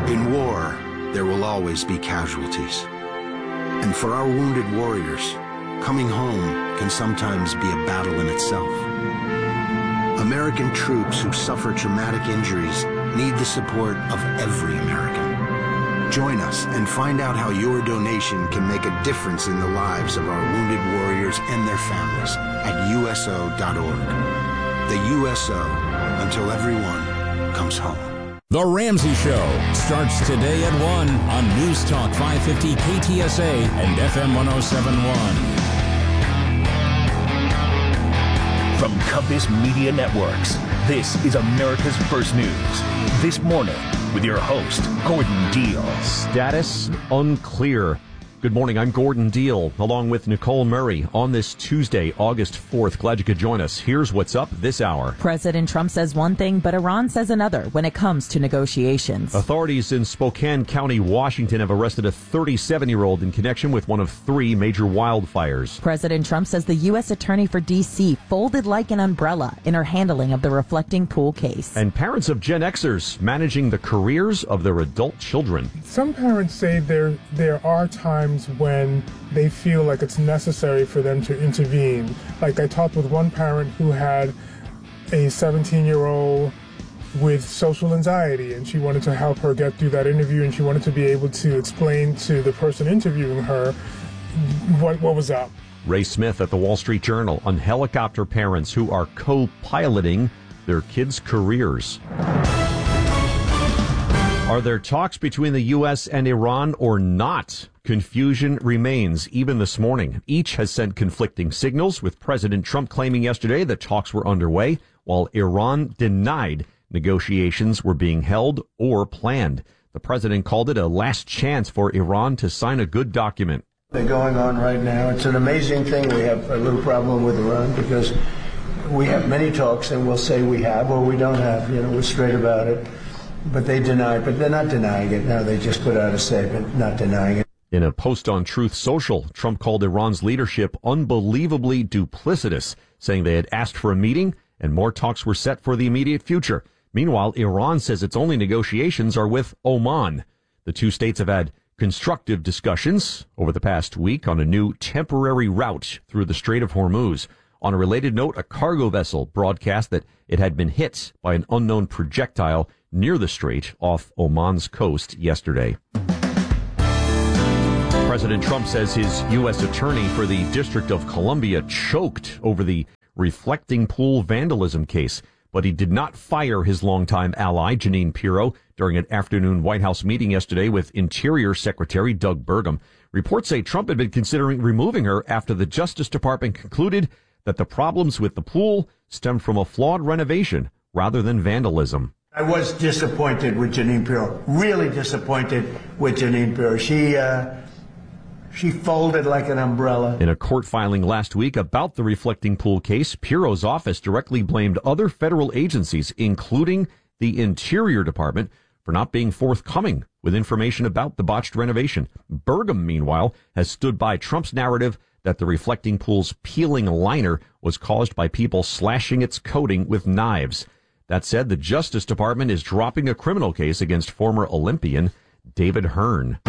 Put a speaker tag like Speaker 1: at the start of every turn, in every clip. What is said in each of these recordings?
Speaker 1: In war, there will always be casualties. And for our wounded warriors, coming home can sometimes be a battle in itself. American troops who suffer traumatic injuries need the support of every American. Join us and find out how your donation can make a difference in the lives of our wounded warriors and their families at USO.org. The USO, until everyone comes home.
Speaker 2: The Ramsey Show starts today at 1 on News Talk 550 KTSA and FM 100.7.
Speaker 3: From Compass Media Networks, this is America's First News. This morning with your host, Gordon Deal.
Speaker 4: Status unclear. Good morning, I'm Gordon Deal, along with Nicole Murray on this Tuesday, August 4th. Glad you could join us. Here's what's up this hour.
Speaker 5: President Trump says one thing, but Iran says another when it comes to negotiations.
Speaker 4: Authorities in Spokane County, Washington, have arrested a 37-year-old in connection with one of 3 major wildfires.
Speaker 5: President Trump says the U.S. Attorney for D.C. folded like an umbrella in her handling of the Reflecting Pool case.
Speaker 4: And parents of Gen Xers managing the careers of their adult children.
Speaker 6: Some parents say there are times when they feel like it's necessary for them to intervene. Like I talked with one parent who had a 17-year-old with social anxiety, and she wanted to help her get through that interview, and she wanted to be able to explain to the person interviewing her what was up.
Speaker 4: Ray Smith at the Wall Street Journal on helicopter parents who are co-piloting their kids' careers. Are there talks between the U.S. and Iran or not? Confusion remains even this morning. Each has sent conflicting signals, with President Trump claiming yesterday that talks were underway, while Iran denied negotiations were being held or planned. The president called it a last chance for Iran to sign a good document.
Speaker 7: They're going on right now. It's an amazing thing. We have a little problem with Iran because we have many talks and we'll say we have or we don't have. We're straight about it. But they deny, but they're not denying it. No, they just put out a statement not denying it.
Speaker 4: In a post on Truth Social, Trump called Iran's leadership unbelievably duplicitous, saying they had asked for a meeting and more talks were set for the immediate future. Meanwhile, Iran says its only negotiations are with Oman. The two states have had constructive discussions over the past week on a new temporary route through the Strait of Hormuz. On a related note, a cargo vessel broadcast that it had been hit by an unknown projectile near the strait off Oman's coast yesterday. President Trump says his U.S. attorney for the District of Columbia choked over the Reflecting Pool vandalism case, but he did not fire his longtime ally, Jeanine Pirro, during an afternoon White House meeting yesterday with Interior Secretary Doug Burgum. Reports say Trump had been considering removing her after the Justice Department concluded that the problems with the pool stem from a flawed renovation rather than vandalism.
Speaker 7: I was disappointed with Jeanine Pirro, really disappointed with Jeanine Pirro. She folded like an umbrella.
Speaker 4: In a court filing last week about the Reflecting Pool case, Pirro's office directly blamed other federal agencies, including the Interior Department, for not being forthcoming with information about the botched renovation. Burgum, meanwhile, has stood by Trump's narrative that the Reflecting Pool's peeling liner was caused by people slashing its coating with knives. That said, the Justice Department is dropping a criminal case against former Olympian David Hearn.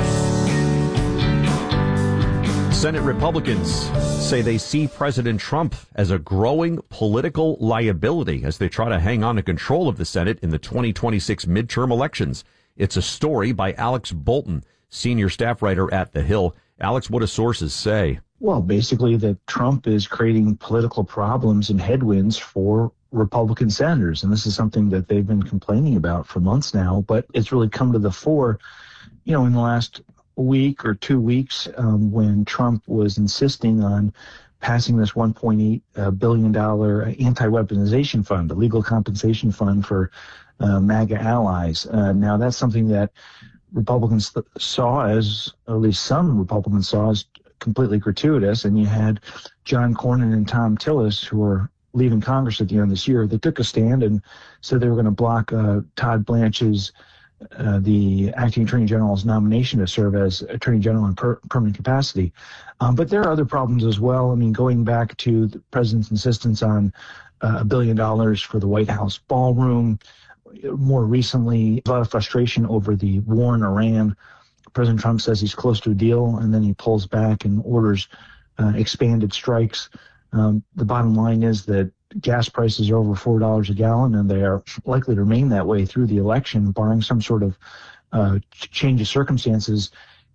Speaker 4: Senate Republicans say they see President Trump as a growing political liability as they try to hang on to control of the Senate in the 2026 midterm elections. It's a story by Alex Bolton, senior staff writer at The Hill. Alex, what do sources say?
Speaker 8: Well, basically that Trump is creating political problems and headwinds for Republican senators. And this is something that they've been complaining about for months now, but it's really come to the fore, in the last week or 2 weeks, when Trump was insisting on passing this $1.8 billion anti-weaponization fund, a legal compensation fund for MAGA allies. Now, that's something that Republicans saw as, or at least some Republicans saw as completely gratuitous. And you had John Cornyn and Tom Tillis, who are leaving Congress at the end of this year, they took a stand and said they were going to block Todd Blanche's, the acting attorney general's nomination to serve as attorney general in permanent capacity. But there are other problems as well. I mean, going back to the president's insistence on $1 billion for the White House ballroom, more recently, a lot of frustration over the war in Iran. President Trump says he's close to a deal, and then he pulls back and orders expanded strikes. The bottom line is that gas prices are over $4 a gallon, and they are likely to remain that way through the election, barring some sort of change of circumstances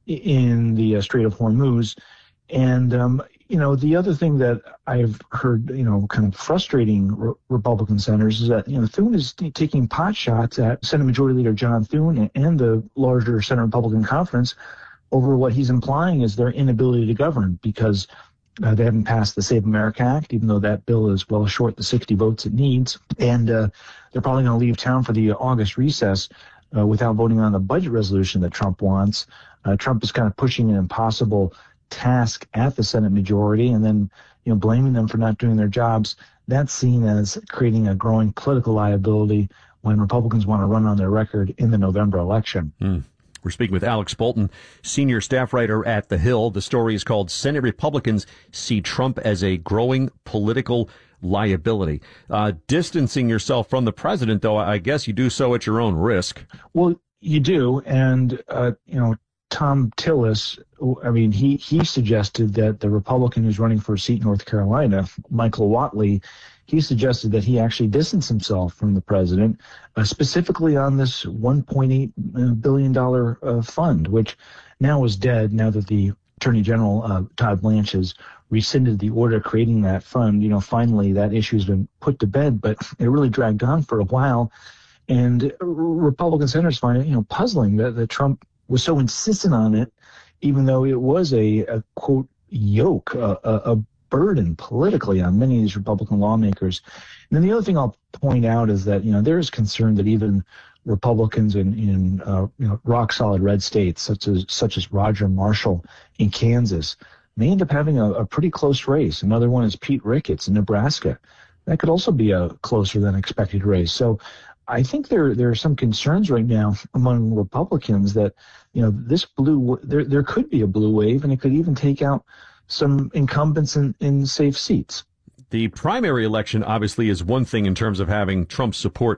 Speaker 8: in the Strait of Hormuz. And, the other thing that I've heard, kind of frustrating Republican senators is that, Thune is taking pot shots at Senate Majority Leader John Thune and the larger Senate Republican Conference over what he's implying is their inability to govern because they haven't passed the Save America Act, even though that bill is well short the 60 votes it needs. And they're probably going to leave town for the August recess without voting on the budget resolution that Trump wants. Trump is kind of pushing an impossible task at the Senate majority and then, blaming them for not doing their jobs. That's seen as creating a growing political liability when Republicans want to run on their record in the November election.
Speaker 4: We're speaking with Alex Bolton, senior staff writer at The Hill. The story is called Senate Republicans See Trump as a Growing Political Liability. Distancing yourself from the president, though, I guess you do so at your own risk.
Speaker 8: Well, you do. And, Tom Tillis, he suggested that the Republican who's running for a seat in North Carolina, Michael Whatley, he suggested that he actually distance himself from the president, specifically on this $1.8 billion fund, which now is dead now that the Attorney General, Todd Blanche, has rescinded the order creating that fund. Finally, that issue has been put to bed, but it really dragged on for a while. And Republican senators find it, puzzling that Trump was so insistent on it, even though it was a quote, yoke, a burden politically on many of these Republican lawmakers. And then the other thing I'll point out is that, there is concern that even Republicans in rock solid red states, such as Roger Marshall in Kansas, may end up having a pretty close race. Another one is Pete Ricketts in Nebraska. That could also be a closer than expected race. So I think there are some concerns right now among Republicans that, this there could be a blue wave, and it could even take out some incumbents in safe seats.
Speaker 4: The primary election obviously is one thing in terms of having Trump's support.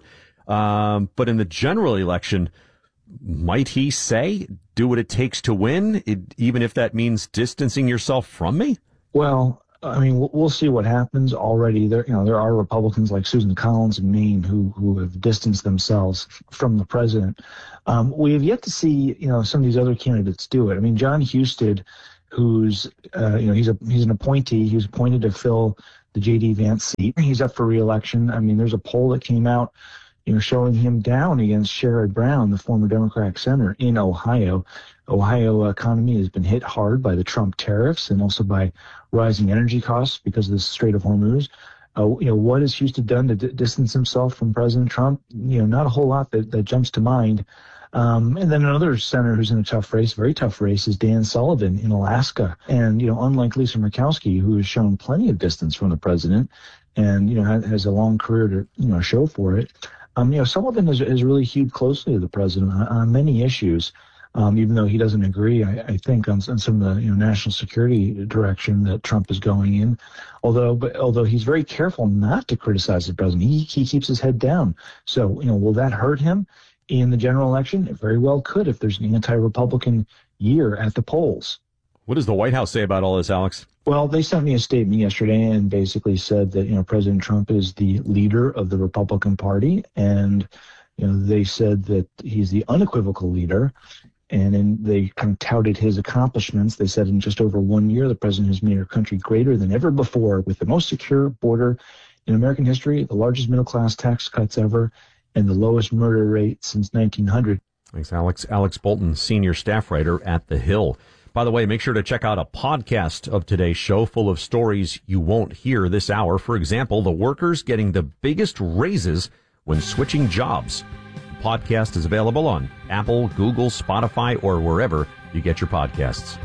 Speaker 4: But in the general election, might he say, do what it takes to win, even if that means distancing yourself from me?
Speaker 8: Well, we'll see what happens. Already there are Republicans like Susan Collins in Maine who have distanced themselves from the president. We have yet to see, some of these other candidates do it. John Husted, who's, he's an appointee. He was appointed to fill the J.D. Vance seat. He's up for re-election. There's a poll that came out, showing him down against Sherrod Brown, the former Democratic senator in Ohio. Ohio economy has been hit hard by the Trump tariffs and also by rising energy costs because of the Strait of Hormuz. What has Husted done to distance himself from President Trump? Not a whole lot that jumps to mind. And then another senator who's in a tough race, very tough race, is Dan Sullivan in Alaska. And, unlike Lisa Murkowski, who has shown plenty of distance from the president and, has a long career to, show for it, Sullivan has really hewed closely to the president on many issues, even though he doesn't agree, I think, on some of the national security direction that Trump is going in. Although he's very careful not to criticize the president, he keeps his head down. So, will that hurt him in the general election? It very well could if there's an anti-Republican year at the polls.
Speaker 4: What does the White House say about all this, Alex?
Speaker 8: Well, they sent me a statement yesterday and basically said that, President Trump is the leader of the Republican Party. And, they said that he's the unequivocal leader. And then they kind of touted his accomplishments. They said in just over 1 year, the president has made our country greater than ever before, with the most secure border in American history, the largest middle-class tax cuts ever, and the lowest murder rate since 1900.
Speaker 4: Thanks, Alex. Alex Bolton, senior staff writer at The Hill. By the way, make sure to check out a podcast of today's show full of stories you won't hear this hour. For example, the workers getting the biggest raises when switching jobs. The podcast is available on Apple, Google, Spotify, or wherever you get your podcasts.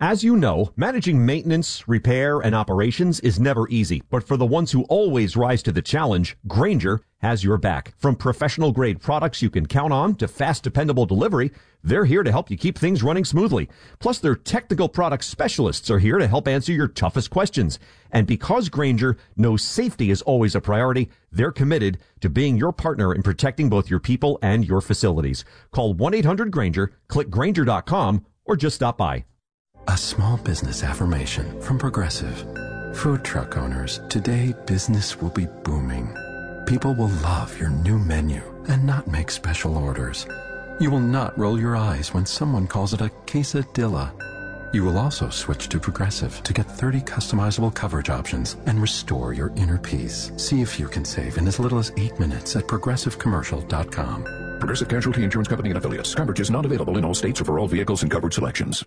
Speaker 4: As you know, managing maintenance, repair, and operations is never easy, but for the ones who always rise to the challenge, Grainger has your back. From professional-grade products you can count on to fast, dependable delivery, they're here to help you keep things running smoothly. Plus, their technical product specialists are here to help answer your toughest questions. And because Grainger knows safety is always a priority, they're committed to being your partner in protecting both your people and your facilities. Call 1-800-GRAINGER, click Grainger.com, or just stop by.
Speaker 9: A small business affirmation from Progressive. Food truck owners, today business will be booming. People will love your new menu and not make special orders. You will not roll your eyes when someone calls it a quesadilla. You will also switch to Progressive to get 30 customizable coverage options and restore your inner peace. See if you can save in as little as 8 minutes at progressivecommercial.com.
Speaker 10: Progressive Casualty Insurance Company and Affiliates. Coverage is not available in all states or for all vehicles and coverage selections.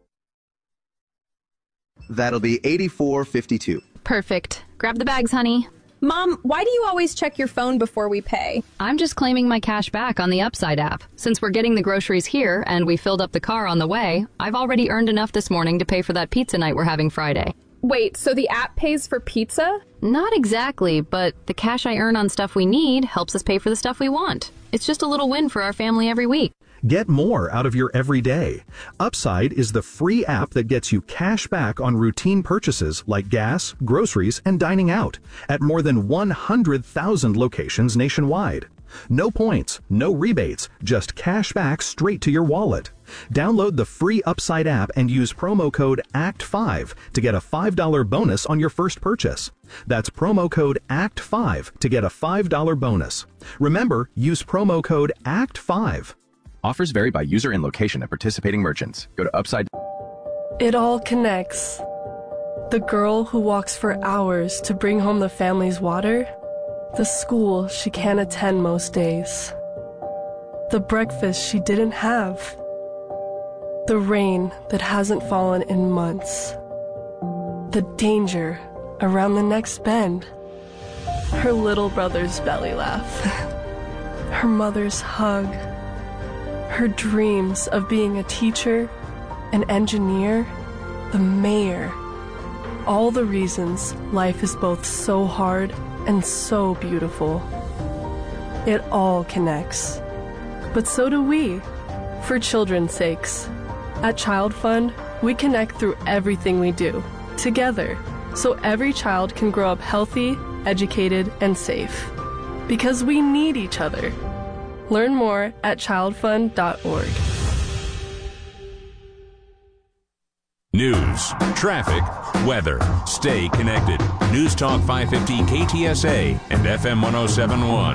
Speaker 11: That'll be $84.52.
Speaker 12: Perfect. Grab the bags, honey.
Speaker 13: Mom, why do you always check your phone before we pay?
Speaker 12: I'm just claiming my cash back on the Upside app. Since we're getting the groceries here and we filled up the car on the way, I've already earned enough this morning to pay for that pizza night we're having Friday.
Speaker 13: Wait, so the app pays for pizza?
Speaker 12: Not exactly, but the cash I earn on stuff we need helps us pay for the stuff we want. It's just a little win for our family every week.
Speaker 14: Get more out of your everyday. Upside is the free app that gets you cash back on routine purchases like gas, groceries, and dining out at more than 100,000 locations nationwide. No points, no rebates, just cash back straight to your wallet. Download the free Upside app and use promo code ACT5 to get a $5 bonus on your first purchase. That's promo code ACT5 to get a $5 bonus. Remember, use promo code ACT5.
Speaker 15: Offers vary by user and location at participating merchants. Go to Upside.
Speaker 16: It all connects. The girl who walks for hours to bring home the family's water. The school she can't attend most days. The breakfast she didn't have. The rain that hasn't fallen in months. The danger around the next bend. Her little brother's belly laugh. Her mother's hug. Her dreams of being a teacher, an engineer, the mayor. All the reasons life is both so hard and so beautiful. It all connects. But so do we, for children's sakes. At Child Fund, we connect through everything we do, together, so every child can grow up healthy, educated, and safe. Because we need each other. Learn more at childfund.org.
Speaker 2: News, traffic, weather. Stay connected. News Talk 550 KTSA and FM 107.1.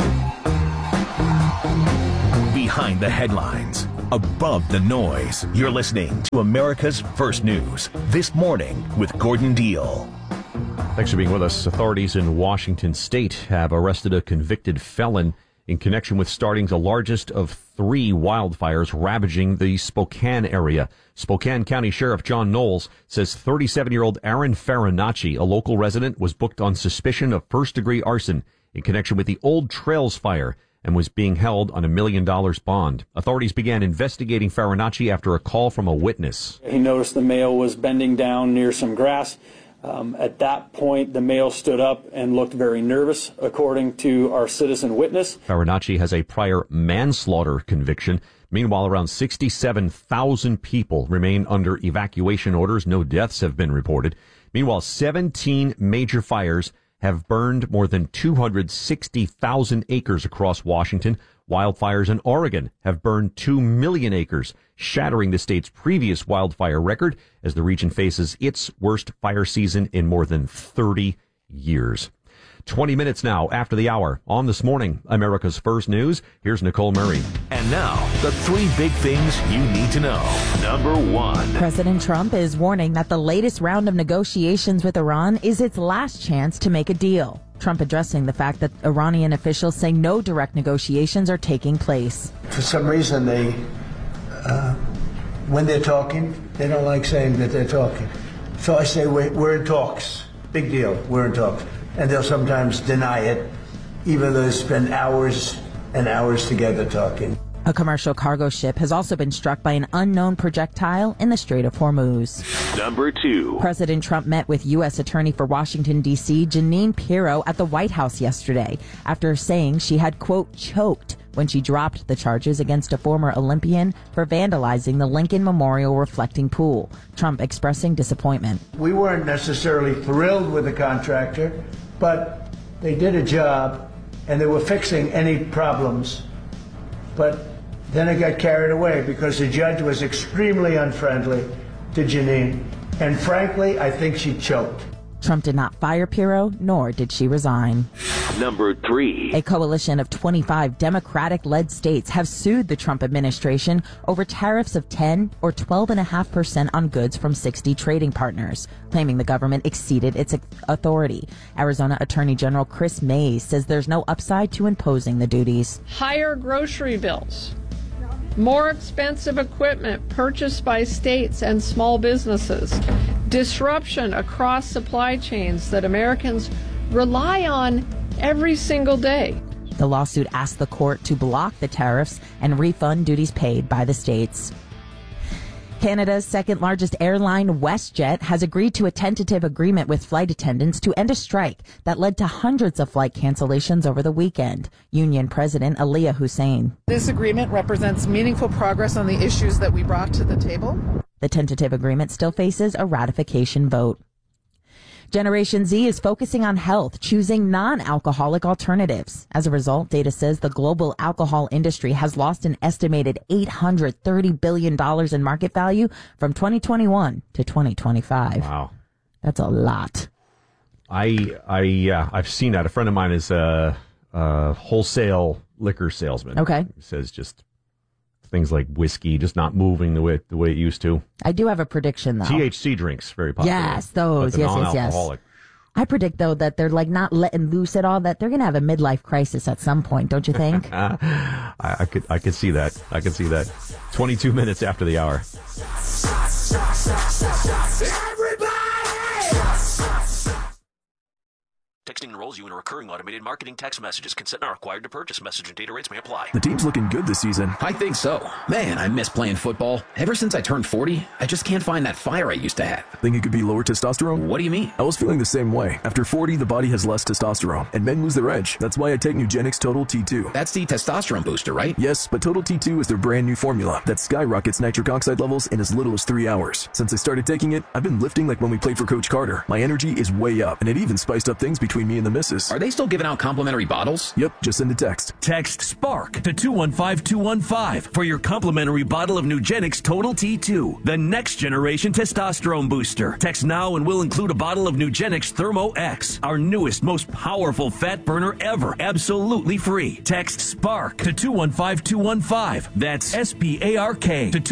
Speaker 3: Behind the headlines, above the noise, you're listening to America's First News This Morning with Gordon Deal.
Speaker 4: Thanks for being with us. Authorities in Washington state have arrested a convicted felon in connection with starting the largest of 3 wildfires ravaging the Spokane area. Spokane County Sheriff John Knowles says 37-year-old Aaron Farinacci, a local resident, was booked on suspicion of first-degree arson in connection with the Old Trails fire and was being held on $1 million bond. Authorities began investigating Farinacci after a call from a witness.
Speaker 17: He noticed the male was bending down near some grass. At that point, the male stood up and looked very nervous, according to our citizen witness.
Speaker 4: Farinacci has a prior manslaughter conviction. Meanwhile, around 67,000 people remain under evacuation orders. No deaths have been reported. Meanwhile, 17 major fires have burned more than 260,000 acres across Washington. Wildfires in Oregon have burned 2 million acres, shattering the state's previous wildfire record as the region faces its worst fire season in more than 30 years. 20 minutes now after the hour on This Morning, America's First News. Here's Nicole Murray.
Speaker 3: And now, the 3 big things you need to know. Number 1.
Speaker 5: President Trump is warning that the latest round of negotiations with Iran is its last chance to make a deal. Trump addressing the fact that Iranian officials say no direct negotiations are taking place.
Speaker 7: For some reason, when they're talking, they don't like saying that they're talking. So I say, we're in talks. Big deal, we're in talks. And they'll sometimes deny it, even though they spend hours and hours together talking.
Speaker 5: A commercial cargo ship has also been struck by an unknown projectile in the Strait of Hormuz.
Speaker 3: Number 2.
Speaker 5: President Trump met with U.S. Attorney for Washington, D.C., Jeanine Pirro at the White House yesterday after saying she had, quote, choked when she dropped the charges against a former Olympian for vandalizing the Lincoln Memorial reflecting pool. Trump expressing disappointment.
Speaker 7: We weren't necessarily thrilled with the contractor, but they did a job and they were fixing any problems. But then it got carried away because the judge was extremely unfriendly to Jeanine. And frankly, I think she choked.
Speaker 5: Trump did not fire Pirro, nor did she resign.
Speaker 3: Number 3.
Speaker 5: A coalition of 25 Democratic-led states have sued the Trump administration over tariffs of 10 or 12.5% on goods from 60 trading partners, claiming the government exceeded its authority. Arizona Attorney General Chris Mays says there's no upside to imposing the duties.
Speaker 18: Higher grocery bills, more expensive equipment purchased by states and small businesses, disruption across supply chains that Americans rely on every single day.
Speaker 5: The lawsuit asked the court to block the tariffs and refund duties paid by the states. Canada's second largest airline, WestJet, has agreed to a tentative agreement with flight attendants to end a strike that led to hundreds of flight cancellations over the weekend. Union President Aliyah Hussein.
Speaker 19: This agreement represents meaningful progress on the issues that we brought to the table.
Speaker 5: The tentative agreement still faces a ratification vote. Generation Z is focusing on health, choosing non-alcoholic alternatives. As a result, data says the global alcohol industry has lost an estimated $830 billion in market value from 2021 to 2025.
Speaker 4: Wow.
Speaker 5: That's a lot.
Speaker 4: I've seen that. A friend of mine is a wholesale liquor salesman.
Speaker 5: Okay.
Speaker 4: He says just things like whiskey just not moving the way it used to.
Speaker 5: I do have a prediction, though.
Speaker 4: THC drinks, very popular.
Speaker 5: Yes, those. Yes. I predict, though, that they're like not letting loose at all, that they're going to have a midlife crisis at some point, don't you think?
Speaker 4: I could see that. I could see that. 22 minutes after the hour.
Speaker 20: Texting enrolls you in a recurring automated marketing text messages. Consent not required to purchase. Message and data rates may apply.
Speaker 10: The team's looking good this season.
Speaker 21: I think so. Man, I miss playing football. Ever since I turned 40, I just can't find that fire I used to have.
Speaker 10: Think it could be lower testosterone?
Speaker 21: What do you mean?
Speaker 10: I was feeling the same way. After 40, the body has less testosterone, and men lose their edge. That's why I take Nugenix Total T2.
Speaker 21: That's the testosterone booster, right?
Speaker 10: Yes, but Total T2 is their brand new formula that skyrockets nitric oxide levels in as little as 3 hours. Since I started taking it, I've been lifting like when we played for Coach Carter. My energy is way up, and it even spiced up things between me and the missus.
Speaker 21: Are they still giving out complimentary bottles?
Speaker 10: Yep, just send a text.
Speaker 22: Text SPARK to 215-215 for your complimentary bottle of Nugenix Total T2, the next generation testosterone booster. Text now and we'll include a bottle of Nugenix Thermo X, our newest, most powerful fat burner ever, absolutely free. Text SPARK to 215-215. That's SPARK to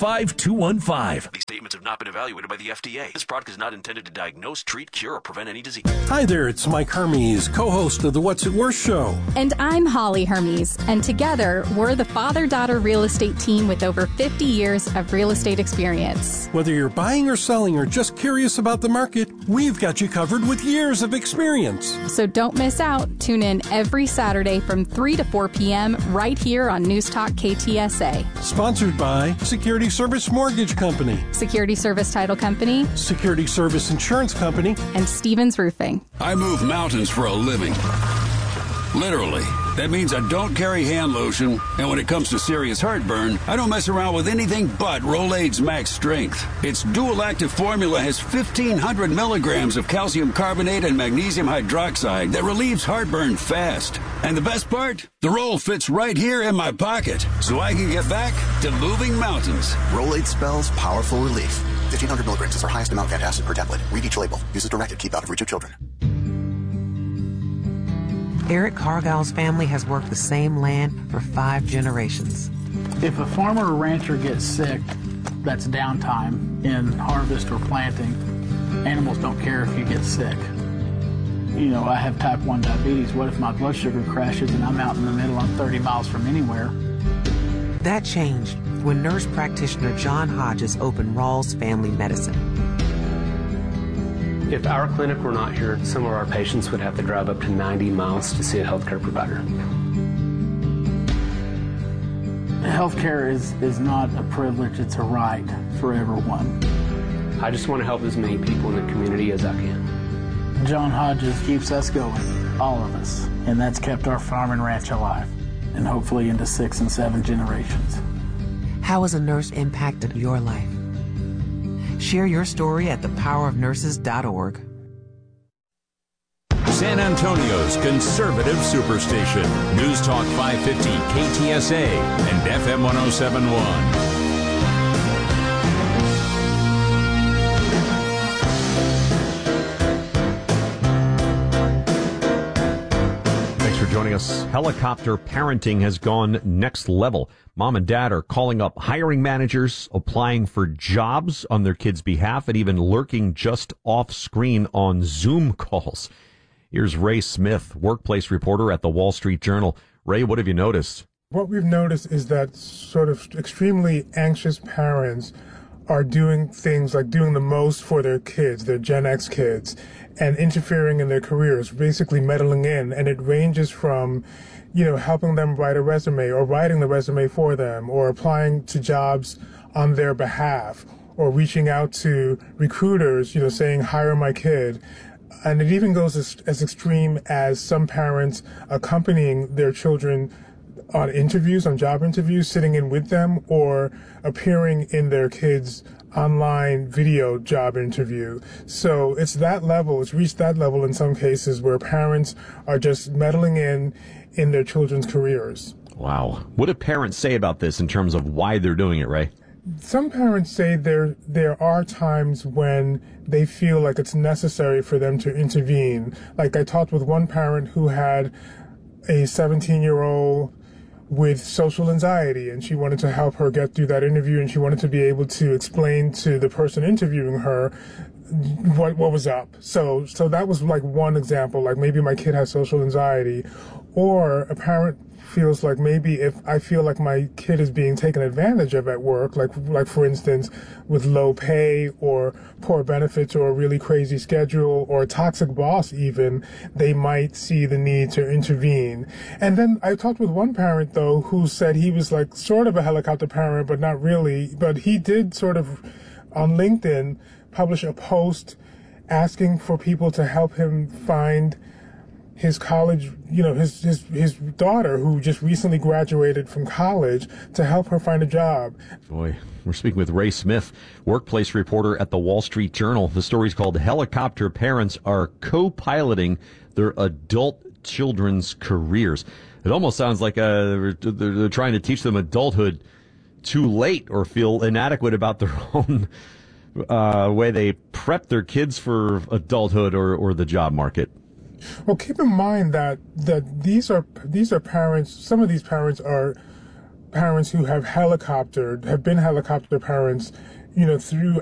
Speaker 22: 215-215.
Speaker 20: These statements have not been evaluated by the FDA. This product is not intended to diagnose, treat, cure, or prevent any disease.
Speaker 23: Hi there, it's Mike Hermes, co-host of the What's It Worth show.
Speaker 24: And I'm Holly Hermes, and together we're the father-daughter real estate team with over 50 years of real estate experience.
Speaker 23: Whether you're buying or selling or just curious about the market, we've got you covered with years of experience.
Speaker 24: So don't miss out. Tune in every Saturday from 3 to 4 p.m. right here on News Talk KTSA.
Speaker 23: Sponsored by Security Service Mortgage Company,
Speaker 24: Security Service Title Company,
Speaker 23: Security Service Insurance Company,
Speaker 24: and Stevens Roofing.
Speaker 25: I move mountains for a living. Literally. That means I don't carry hand lotion, and when it comes to serious heartburn, I don't mess around with anything but Rolaids Max Strength. Its dual active formula has 1,500 milligrams of calcium carbonate and magnesium hydroxide that relieves heartburn fast. And the best part? The roll fits right here in my pocket, so I can get back to moving mountains.
Speaker 11: Rolaids spells powerful relief. 1,500 milligrams is our highest amount of antacid per tablet. Read each label. Use as directed. Keep out of reach of children.
Speaker 26: Eric Cargill's family has worked the same land for 5 generations.
Speaker 27: If a farmer or rancher gets sick, that's downtime in harvest or planting. Animals don't care if you get sick. You know, I have type 1 diabetes. What if my blood sugar crashes and I'm out in the middle, I'm 30 miles from anywhere?
Speaker 26: That changed when nurse practitioner John Hodges opened Rawls Family Medicine.
Speaker 28: If our clinic were not here, some of our patients would have to drive up to 90 miles to see a healthcare provider.
Speaker 27: Healthcare is not a privilege, it's a right for everyone.
Speaker 28: I just want to help as many people in the community as I can.
Speaker 27: John Hodges keeps us going, all of us, and that's kept our farm and ranch alive, and hopefully into 6 and 7 generations.
Speaker 26: How has a nurse impacted your life? Share your story at thepowerofnurses.org.
Speaker 2: San Antonio's conservative superstation. News Talk 550 KTSA and FM 1071.
Speaker 4: Joining us, helicopter parenting has gone next level. Mom and dad are calling up hiring managers, applying for jobs on their kids' behalf, and even lurking just off screen on Zoom calls. Here's Ray Smith, workplace reporter at the Wall Street Journal. Ray, what have you noticed?
Speaker 1: What we've noticed is that sort of extremely anxious parents are doing things like doing the most for their kids, their Gen X kids, and interfering in their careers, basically meddling in. And it ranges from, helping them write a resume or writing the resume for them or applying to jobs on their behalf or reaching out to recruiters, saying, hire my kid. And it even goes as extreme as some parents accompanying their children on interviews, on job interviews, sitting in with them or appearing in their kids' online video job interview. So it's that level, it's reached that level in some cases where parents are just meddling in their children's careers.
Speaker 4: Wow. What do parents say about this in terms of why they're doing it, Ray?
Speaker 1: Some parents say there are times when they feel like it's necessary for them to intervene. Like I talked with one parent who had a 17-year-old with social anxiety, and she wanted to help her get through that interview, and she wanted to be able to explain to the person interviewing her what was up. So that was like one example, like maybe my kid has social anxiety, or a parent feels like maybe if I feel like my kid is being taken advantage of at work, like for instance, with low pay or poor benefits or a really crazy schedule or a toxic boss even, they might see the need to intervene. And then I talked with one parent, though, who said he was like sort of a helicopter parent, but not really. But he did sort of, on LinkedIn, publish a post asking for people to help him find his college, his daughter who just recently graduated from college, to help her find a job.
Speaker 4: Boy, we're speaking with Ray Smith, workplace reporter at the Wall Street Journal. The story's called Helicopter Parents Are Co-Piloting Their Adult Children's Careers. It almost sounds like they're trying to teach them adulthood too late or feel inadequate about their own way they prep their kids for adulthood or the job market.
Speaker 1: Well, keep in mind that these are parents. Some of these parents are parents who have been helicopter parents, through